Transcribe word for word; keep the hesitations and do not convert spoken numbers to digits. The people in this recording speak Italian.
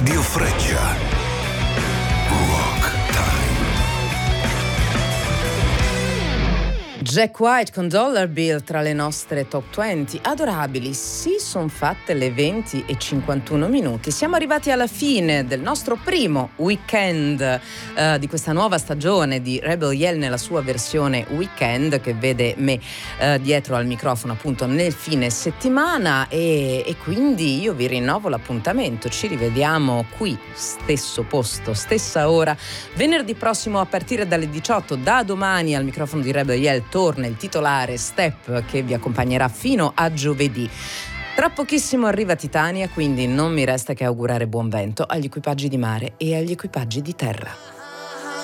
Radio Freccia. Rock Time. Jack White con Dollar Bill tra le nostre top venti. Adorabili, sì, son fatte le venti e cinquantuno minuti. Siamo arrivati alla fine del nostro primo weekend eh, di questa nuova stagione di Rebel Yell nella sua versione weekend, che vede me eh, dietro al microfono appunto nel fine settimana, e, e quindi io vi rinnovo l'appuntamento. Ci rivediamo qui, stesso posto, stessa ora, venerdì prossimo a partire dalle diciotto. Da domani al microfono di Rebel Yell torna il titolare Step, che vi accompagnerà fino a giovedì. Tra pochissimo arriva Titania, quindi non mi resta che augurare buon vento agli equipaggi di mare e agli equipaggi di terra.